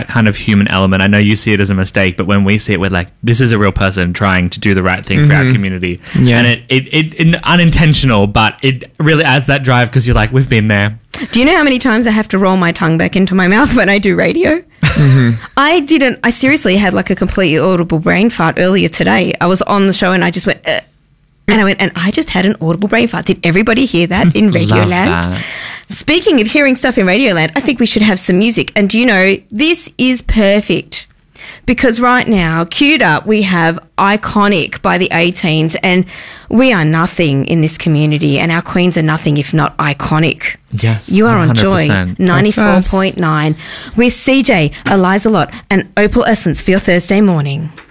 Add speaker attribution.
Speaker 1: that kind of human element. I know you see it as a mistake, but when we see it, we're like, this is a real person trying to do the right thing for our community.
Speaker 2: Yeah.
Speaker 1: And it unintentional, but it really adds that drive because you're like, we've been there.
Speaker 3: Do you know how many times I have to roll my tongue back into my mouth when I do radio? I seriously had like a completely audible brain fart earlier today. I was on the show and I just went, and I just had an audible brain fart. Did everybody hear that in Radioland?
Speaker 1: That.
Speaker 3: Speaking of hearing stuff in Radioland, I think we should have some music. And do you know, this is perfect because right now, queued up, we have Iconic by the A-Teens, and we are nothing in this community, and our queens are nothing if not iconic.
Speaker 1: Yes,
Speaker 3: You are on
Speaker 1: 100%.
Speaker 3: Joy 94.9 with CJ, Eliza Lott, and Opal Essence for your Thursday morning.